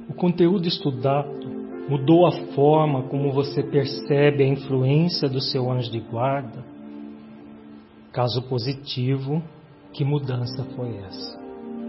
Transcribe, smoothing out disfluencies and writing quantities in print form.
O conteúdo estudado mudou a forma como você percebe a influência do seu anjo de guarda? Caso positivo, que mudança foi essa?